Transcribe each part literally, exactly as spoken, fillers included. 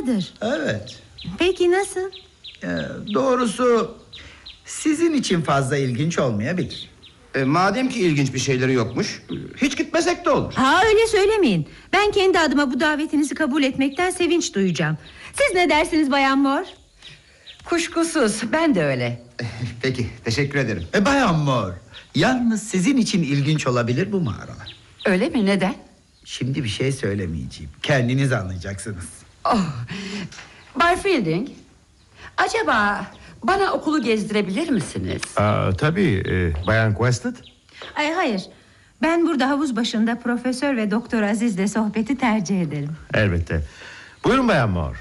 mıdır? Evet. Peki nasıl? Ee, doğrusu sizin için fazla ilginç olmayabilir. E, madem ki ilginç bir şeyleri yokmuş, hiç gitmesek de olur. Ha, öyle söylemeyin. Ben kendi adıma bu davetinizi kabul etmekten sevinç duyacağım. Siz ne dersiniz Bayan Moore? Kuşkusuz, ben de öyle. Peki, teşekkür ederim. E, Bayan Moore, yalnız sizin için ilginç olabilir bu mağaralar. Öyle mi, neden? Şimdi bir şey söylemeyeceğim. Kendiniz anlayacaksınız. Oh. Bay Fielding, acaba bana okulu gezdirebilir misiniz? Aa, tabii e, Bayan Quested. Ay, hayır. Ben burada havuz başında Profesör ve Doktor Aziz'le sohbeti tercih ederim. Elbette. Buyurun Bayan Moore.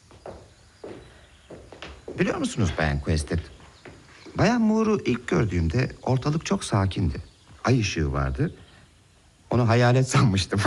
Biliyor musunuz Bayan Quested? Bayan Moore'u ilk gördüğümde ortalık çok sakindi. Ay ışığı vardı. Onu hayalet sanmıştım.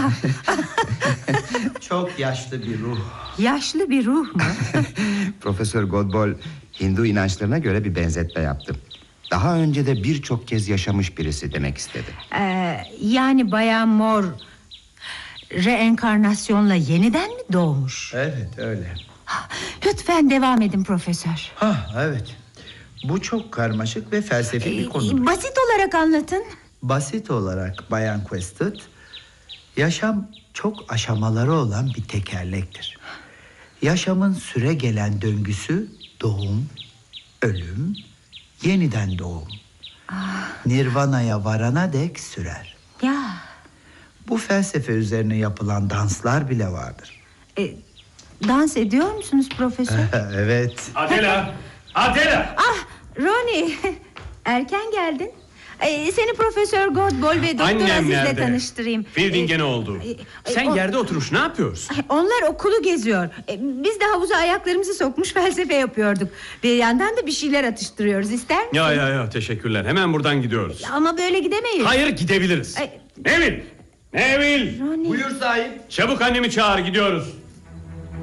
Çok yaşlı bir ruh. Yaşlı bir ruh mu? Profesör Godbol Hindu inançlarına göre bir benzetme yaptım. Daha önce de birçok kez yaşamış birisi demek istedi. Ee, yani Bayan Moore reenkarnasyonla yeniden mi doğmuş? Evet, öyle. Lütfen devam edin Profesör. Ha, evet. Bu çok karmaşık ve felsefi bir konu. Basit olarak anlatın. Basit olarak Bayan Quested, yaşam çok aşamaları olan bir tekerlektir. Yaşamın süre gelen döngüsü doğum, ölüm, yeniden doğum. Ah. Nirvana'ya varana dek sürer. Ya. Bu felsefe üzerine yapılan danslar bile vardır. E, dans ediyor musunuz Profesör? Evet. Adela! Adela! Ah, Ronnie. Erken geldin. Ee, seni Profesör Godbol ve Doktor Annem Aziz'le nerede? tanıştırayım. Fielding'e Ee, ne oldu? e, Sen o- yerde oturmuş ne yapıyorsun? Onlar okulu geziyor. Ee, Biz de havuza ayaklarımızı sokmuş felsefe yapıyorduk. Bir yandan da bir şeyler atıştırıyoruz. İster misin? Ya ya ya teşekkürler. Hemen buradan gidiyoruz. Ama böyle gidemeyiz. Hayır gidebiliriz. Ay. Neville! Neville! Ronnie. Buyur sahip. Çabuk annemi çağır gidiyoruz.